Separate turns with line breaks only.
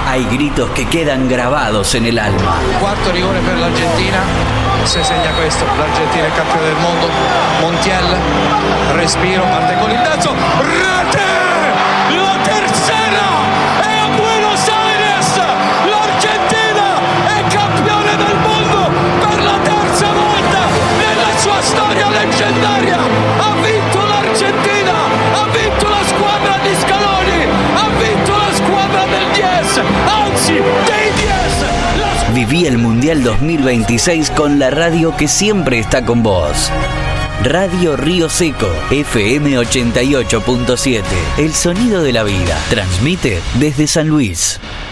Hay gritos que quedan grabados en el alma.
Quarto rigore per l'Argentina. Se segna questo, l'Argentina è campione del mondo. Montiel, respiro, parte con il terzo. Rete! La tercera! E a Buenos Aires! L'Argentina è campione del mondo per la terza volta nella sua storia leggendaria. Ha vinto l'Argentina! Ha vinto la squadra di Scaloni! Ha vinto la squadra del 10! Anzi, dei 10!
Viví el Mundial 2026 con la radio que siempre está con vos. Radio Río Seco, FM 88.7. El sonido de la vida. Transmite desde San Luis.